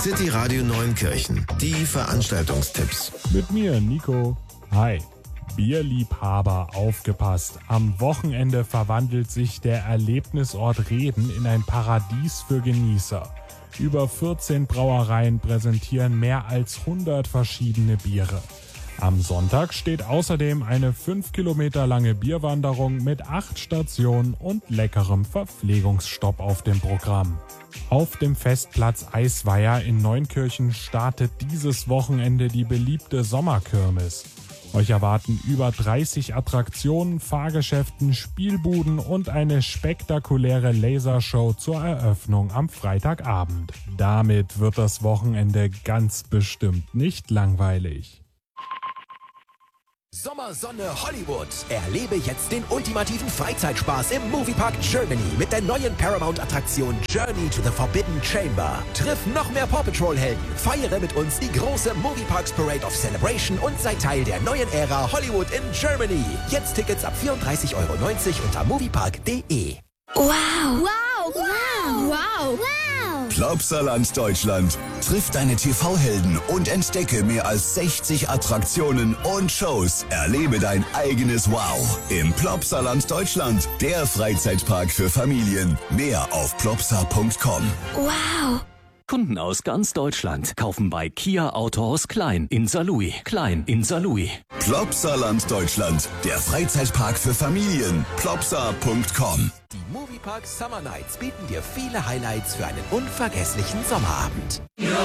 City Radio Neunkirchen. Die Veranstaltungstipps. Mit mir, Nico. Hi. Bierliebhaber, aufgepasst. Am Wochenende verwandelt sich der Erlebnisort Reden in ein Paradies für Genießer. Über 14 Brauereien präsentieren mehr als 100 verschiedene Biere. Am Sonntag steht außerdem eine 5 Kilometer lange Bierwanderung mit 8 Stationen und leckerem Verpflegungsstopp auf dem Programm. Auf dem Festplatz Eisweiher in Neunkirchen startet dieses Wochenende die beliebte Sommerkirmes. Euch erwarten über 30 Attraktionen, Fahrgeschäften, Spielbuden und eine spektakuläre Lasershow zur Eröffnung am Freitagabend. Damit wird das Wochenende ganz bestimmt nicht langweilig. Sommersonne Hollywood. Erlebe jetzt den ultimativen Freizeitspaß im Moviepark Germany mit der neuen Paramount-Attraktion Journey to the Forbidden Chamber. Triff noch mehr Paw Patrol-Helden, feiere mit uns die große Movieparks Parade of Celebration und sei Teil der neuen Ära Hollywood in Germany. Jetzt Tickets ab 34,90 € unter moviepark.de. Wow! Wow! Wow! Wow! Wow! Plopsaland Deutschland. Triff deine TV-Helden und entdecke mehr als 60 Attraktionen und Shows. Erlebe dein eigenes Wow im Plopsaland Deutschland. Der Freizeitpark für Familien. Mehr auf plopsa.com. Wow! Kunden aus ganz Deutschland kaufen bei Kia Autohaus Klein in Saarlouis. Klein in Saarlouis. Plopsaland Deutschland. Der Freizeitpark für Familien. plopsa.com. Die Moviepark Summer Nights bieten dir viele Highlights für einen unvergesslichen Sommerabend.